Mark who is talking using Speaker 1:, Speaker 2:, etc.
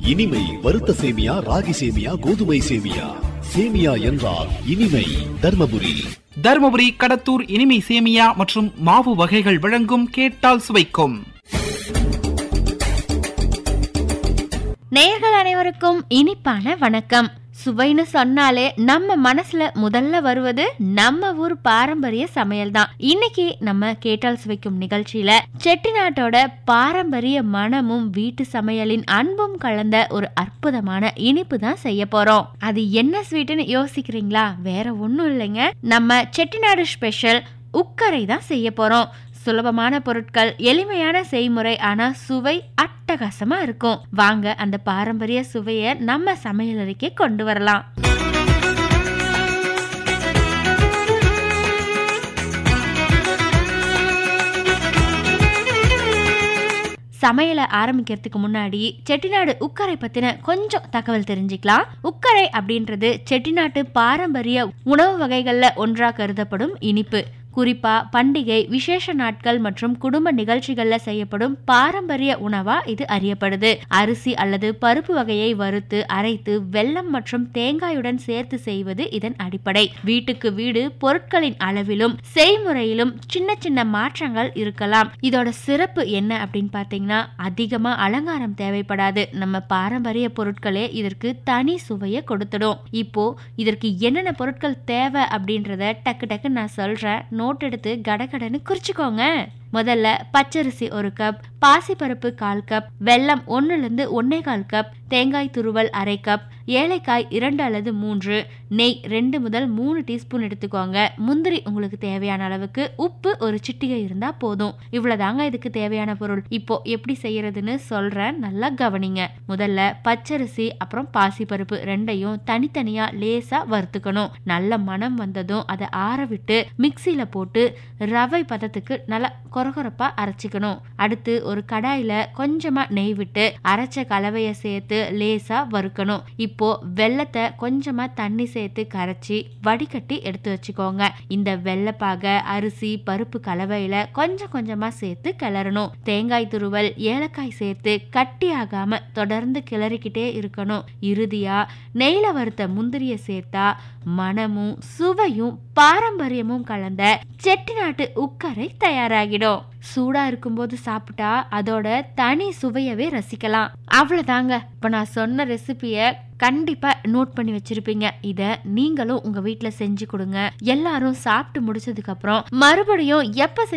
Speaker 1: இனிமை வறுத்த சேமியா, ராகி சேமியா, கோதுமை சேமியா. சேமியா என்றால் இனிமை. தர்மபுரி,
Speaker 2: கடத்தூர் இனிமை சேமியா மற்றும் மாவு வகைகள் வழங்கும் கேட்டால் சுவைக்கும்.
Speaker 3: நேயர்கள் அனைவருக்கும் இனிப்பான வணக்கம். சுவைன்னு சொன்னாலே நம்ம மனசுல முதல்ல வருவது நம்ம ஊர் பாரம்பரிய சமையல் தான். இன்னைக்கு நம்ம கேட்டால் சுவைக்கும் நிகழ்ச்சியில செட்டிநாட்டோட பாரம்பரிய மனமும் வீட்டு சமையலின் அன்பும் கலந்த ஒரு அற்புதமான இனிப்பு தான் செய்ய போறோம். அது என்ன ஸ்வீட்னு யோசிக்கிறீங்களா? வேற ஒண்ணும் இல்லைங்க, நம்ம செட்டிநாடு ஸ்பெஷல் உக்கரை தான் செய்ய போறோம். சுலபமான பொருட்கள், எளிமையான செய்முறை, ஆனா சுவை அட்டகாசமா இருக்கும். வாங்க அந்த பாரம்பரிய சுவையை நம்ம சமையலறைக்கு கொண்டு வரலாம். சமையலை ஆரம்பிக்கிறதுக்கு முன்னாடி செட்டிநாடு உக்கரை பத்தின கொஞ்சம் தகவல் தெரிஞ்சுக்கலாம். உக்கரை அப்படின்றது செட்டிநாட்டு பாரம்பரிய உணவு வகைகள்ல ஒன்றா கருதப்படும் இனிப்பு. குறிப்பா பண்டிகை, விசேஷ நாட்கள் மற்றும் குடும்ப நிகழ்ச்சிகள்ல செய்யப்படும் பாரம்பரிய உணவா இது அறியப்படுது. அரிசி அல்லது பருப்பு வகையை வறுத்து அரைத்து வெல்லம் மற்றும் தேங்காயுடன் சேர்த்து செய்வது இதன் அடிப்படை. வீட்டுக்கு வீடு பொருட்களின் அளவிலும் செய்முறையிலும் சின்ன சின்ன மாற்றங்கள் இருக்கலாம். இதோட சிறப்பு என்ன அப்படின்னு பாத்தீங்கன்னா, அதிகமா அலங்காரம் தேவைப்படாது. நம்ம பாரம்பரிய பொருட்களே இதற்கு தனி சுவையை கொடுத்துடும். இப்போ இதற்கு என்னென்ன பொருட்கள் தேவை அப்படின்றத டக்கு நான் சொல்றேன். நோட் எடுத்து கடகடன்னு குறிச்சுக்கோங்க. முதல்ல பச்சரிசி 1 கப், பாசிப்பருப்பு 1/4 கப், வெல்லம் 1 to 1/4 கப், தேங்காய் துருவல் 1/2 கப், ஏலக்காய் 2 அல்லது 3, நெய் 2 முதல் 3 டீஸ்பூன் எடுத்துக்கோங்க. முந்திரி உங்களுக்கு தேவையான அளவுக்கு, உப்பு ஒரு சிட்டிகை இருந்தா போதும். இவ்வளவுதாங்க இதுக்கு தேவையான பொருள். இப்போ எப்படி செய்யறதுன்னு சொல்றேன், நல்லா கவனிங்க. முதல்ல பச்சரிசி அப்புறம் பாசிப்பருப்பு ரெண்டையும் தனித்தனியா லேசா வறுத்துக்கணும். நல்ல மனம் வந்ததும் அதை ஆற விட்டு மிக்சியில போட்டு ரவை பதத்துக்கு நல்லா கொரகொரப்பா அரைச்சிக்கணும். அடுத்து ஒரு கடாயில கொஞ்சமா நெய் விட்டு அரைச்ச கலவையை சேர்த்து லேசா வறுக்கணும். இப்போ வெல்லத்தை கொஞ்சமா தண்ணி சேர்த்து கரைச்சி வடிகட்டி எடுத்து வச்சுக்கோங்க. இந்த வெல்லப்பாக அரிசி பருப்பு கலவையில கொஞ்சமா சேர்த்து கிளறணும். தேங்காய் துருவல், ஏலக்காய் சேர்த்து கட்டி ஆகாம தொடர்ந்து கிளறிக்கிட்டே இருக்கணும். இறுதியா நெய்ல வறுத்த முந்திரிய சேர்த்தா மனமும் சுவையும் பாரம்பரியமும் கலந்த செட்டிநாட்டு உக்கரை தயாராகிடும். சூடா இருக்கும்போது சாப்பிட்டா அதோட தனி சுவையவே ரசிக்கலாம். அவ்வளவுதாங்க. இப்ப நான் சொன்ன ரெசிபிய கண்டிப்பா நோட் பண்ணி வச்சிருப்பீங்க. இத நீங்களும் உங்க வீட்டுல செஞ்சு கொடுங்க. எல்லாரும் சாப்பிட்டு முடிச்சதுக்கு அப்புறம் மறுபடியும் எப்ப